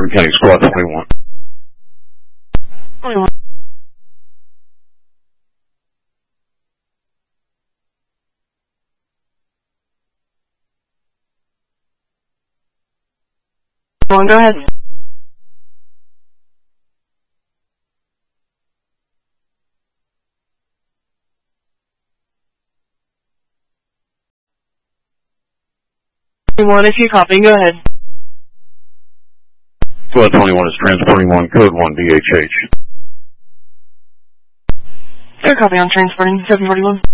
Marvin County Squad 21. 21. Go ahead. If you're copying, go ahead. Squad 21 is transporting 1, code 1 DHH. You're copy on transporting 741.